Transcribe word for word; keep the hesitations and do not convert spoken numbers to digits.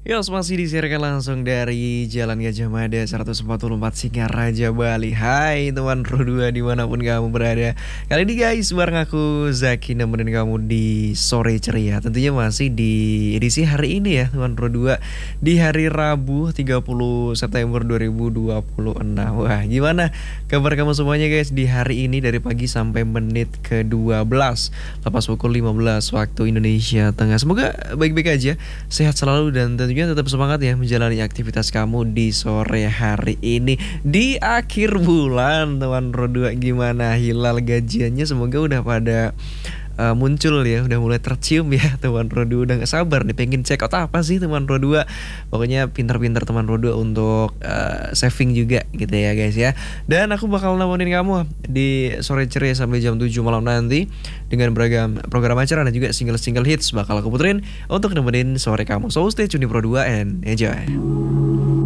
Yos, masih disiarkan langsung dari Jalan Gajah Mada seratus empat puluh empat Singaraja, Bali. Hai teman Pro dua dimanapun kamu berada. Kali ini guys, bareng aku Zaki nemenin kamu di sore ceria. Tentunya masih di edisi hari ini ya teman Pro dua. Di hari Rabu tiga puluh September dua ribu dua puluh enam. Wah, gimana kabar kamu semuanya guys di hari ini dari pagi sampai menit ke dua belas, lepas pukul lima belas waktu Indonesia Tengah. Semoga baik-baik aja, sehat selalu, dan tentunya tetap semangat ya menjalani aktivitas kamu di sore hari ini di akhir bulan teman Pro dua. Gimana hilal gajiannya, semoga udah pada uh, muncul ya, udah mulai tercium ya teman Pro dua. Udah gak sabar nih pengen cek out apa sih teman Pro dua. Pokoknya pinter-pinter teman Pro dua untuk uh, saving juga gitu ya guys ya. Dan aku bakal nemenin kamu di sore ceria sampai jam tujuh malam nanti dengan beragam program acara dan juga single-single hits bakal aku puterin untuk nemenin sore kamu. So stay tune di Pro dua and enjoy.